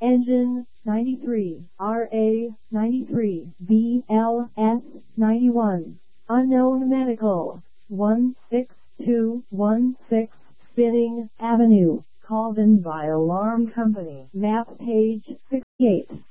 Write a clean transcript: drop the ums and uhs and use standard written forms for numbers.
Engine 93, RA 93, BLS 91. Unknown Medical 16216 Spinning Avenue, Colvin by Alarm Company. Map page 68.